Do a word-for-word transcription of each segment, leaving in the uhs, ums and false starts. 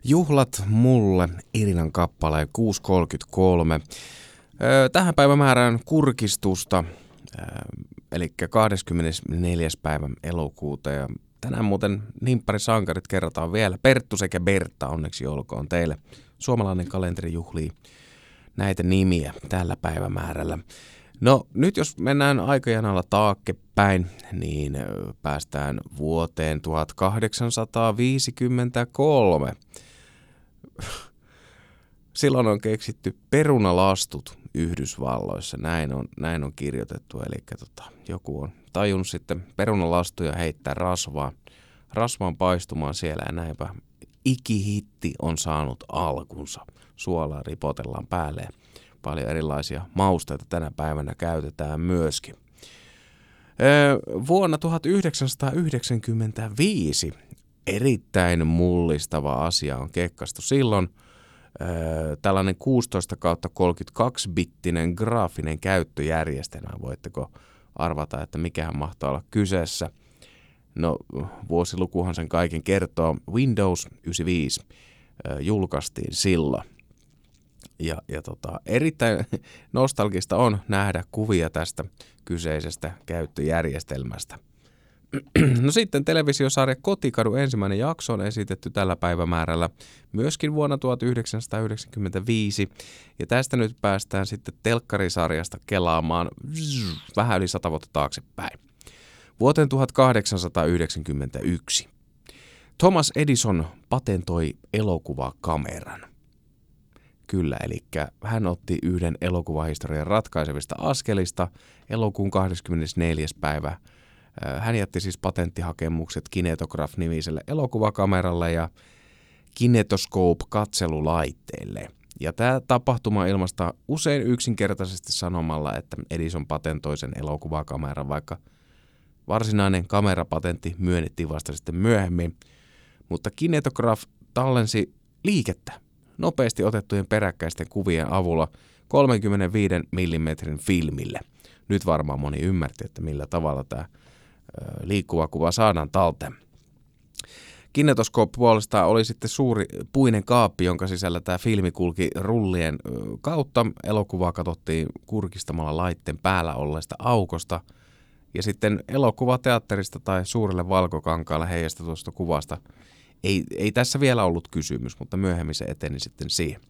Juhlat mulle, Irinan kappale kuusi kolmekymmentäkolme. Öö, tähän päivämäärään kurkistusta, öö, eli kahdeskymmenesneljäs päivä elokuuta. Ja tänään muuten nimpparisankarit kerrotaan vielä. Perttu sekä Bertta, onneksi olkoon teille. Suomalainen kalenteri juhlii näitä nimiä tällä päivämäärällä. No nyt jos mennään aikajanalla taaksepäin, niin öö, päästään vuoteen tuhatkahdeksansataaviisikymmentäkolme. Silloin on keksitty perunalastut Yhdysvalloissa, näin on, näin on kirjoitettu. Eli tota, joku on tajunnut sitten perunalastuja heittää rasvaa, rasvaan paistumaan siellä ja näinpä ikihitti on saanut alkunsa. Suolaa ripotellaan päälle. Paljon erilaisia mausteita tänä päivänä käytetään myöskin. Öö, vuonna tuhatyhdeksänsataayhdeksänkymmentäviisi erittäin mullistava asia on kekkastu. Silloin öö, tällainen kuusitoista kautta kolmekymmentäkaksi-bittinen graafinen käyttöjärjestelmä. Voitteko arvata, että mikähän mahtaa olla kyseessä? No, vuosilukuhan sen kaiken kertoo. Windows yhdeksänkymmentäviisi öö, julkaistiin silloin. Ja, ja tota, erittäin nostalgista on nähdä kuvia tästä kyseisestä käyttöjärjestelmästä. No sitten televisiosarja Kotikadun ensimmäinen jakso on esitetty tällä päivämäärällä myöskin vuonna tuhatyhdeksänsataayhdeksänkymmentäviisi. Ja tästä nyt päästään sitten telkkarisarjasta kelaamaan vähän yli sata vuotta taaksepäin. Vuoteen tuhatkahdeksansataayhdeksänkymmentäyksi. Thomas Edison patentoi elokuvakameran. Kyllä, eli hän otti yhden elokuvahistorian ratkaisevista askelista elokuun kahdeskymmenesneljäs päivä. Hän jätti siis patenttihakemukset Kinetograph-nimiselle elokuvakameralle ja Kinetoscope-katselulaitteelle. Ja tämä tapahtuma ilmaista usein yksinkertaisesti sanomalla, että Edison patentoi sen elokuvakameran, vaikka varsinainen kamerapatentti myönnettiin vasta sitten myöhemmin. Mutta Kinetograph tallensi liikettä nopeasti otettujen peräkkäisten kuvien avulla kolmekymmentäviisi millimetrin filmille. Nyt varmaan moni ymmärti, että millä tavalla tämä liikkuva kuva saadaan talteen. Kinetoscope puolestaan oli sitten suuri puinen kaappi, jonka sisällä tämä filmi kulki rullien kautta. Elokuvaa katsottiin kurkistamalla laitteen päällä olleesta aukosta. Ja sitten elokuvateatterista tai suurelle valkokankaalle heijastetusta kuvasta Ei, ei tässä vielä ollut kysymys, mutta myöhemmin se eteni sitten siihen.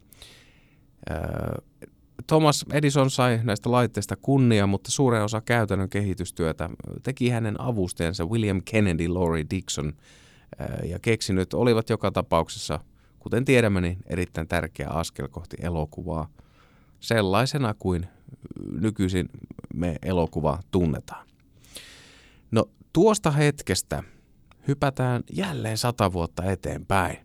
Thomas Edison sai näistä laitteista kunnia, mutta suuren osa käytännön kehitystyötä teki hänen avustajansa William Kennedy Laurie Dickson. Ja keksinyt olivat joka tapauksessa, kuten tiedämme, niin erittäin tärkeä askel kohti elokuvaa sellaisena kuin nykyisin me elokuvaa tunnetaan. No tuosta hetkestä hypätään jälleen sata vuotta eteenpäin.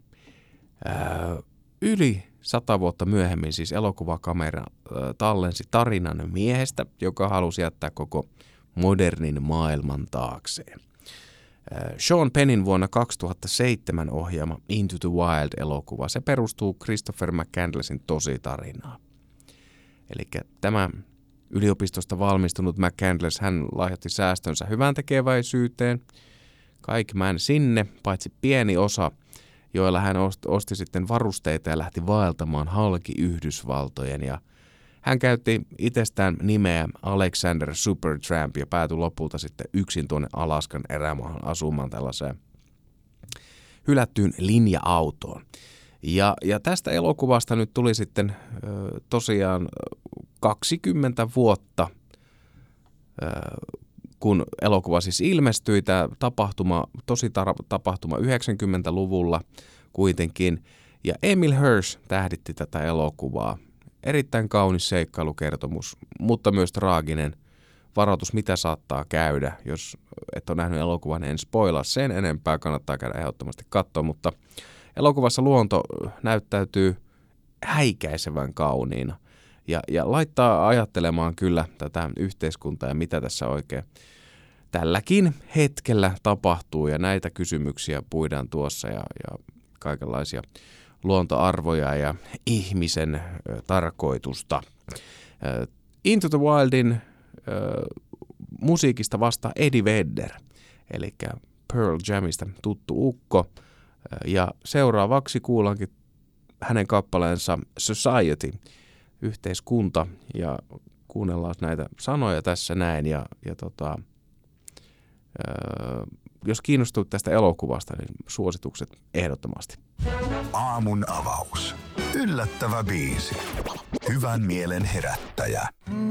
Öö, yli sata vuotta myöhemmin siis elokuvakamera öö, tallensi tarinan miehestä, joka halusi jättää koko modernin maailman taakseen. Öö, Sean Pennin vuonna kaksituhattaseitsemän ohjaama Into the Wild-elokuva, se perustuu Christopher McCandlessin tositarinaan. Eli tämä yliopistosta valmistunut McCandless, hän lahjoitti säästönsä hyväntekeväisyyteen. Kaikki mään sinne, paitsi pieni osa, joilla hän osti, osti sitten varusteita ja lähti vaeltamaan halki Yhdysvaltojen. Ja hän käytti itsestään nimeä Alexander Supertramp ja päätyi lopulta sitten yksin tuonne Alaskan erämaahan asumaan tällaiseen hylättyyn linja-autoon. Ja, ja tästä elokuvasta nyt tuli sitten ö, tosiaan kaksikymmentä vuotta ö, kun elokuva siis ilmestyi, tämä tapahtuma, tosi tar- tapahtuma yhdeksänkymmentäluvulla kuitenkin, ja Emil Hirsch tähditti tätä elokuvaa. Erittäin kaunis seikkailukertomus, mutta myös traaginen varoitus, mitä saattaa käydä. Jos et ole nähnyt elokuvan, niin en spoilaa sen enempää, kannattaa käydä ehdottomasti katsoa, mutta elokuvassa luonto näyttäytyy häikäisevän kauniina ja, ja laittaa ajattelemaan kyllä tätä yhteiskuntaa ja mitä tässä oikein tälläkin hetkellä tapahtuu, ja näitä kysymyksiä puidaan tuossa ja, ja kaikenlaisia luontoarvoja ja ihmisen ö, tarkoitusta. Ö, Into the Wildin ö, musiikista vastaa Eddie Vedder, eli Pearl Jamista tuttu ukko, ja seuraavaksi kuullaankin hänen kappaleensa Society, yhteiskunta, ja kuunnellaan näitä sanoja tässä näin. Ja, ja tota, öö, jos kiinnostuit tästä elokuvasta, niin suositukset ehdottomasti. Aamun avaus. Yllättävä biisi. Hyvän mielen herättäjä.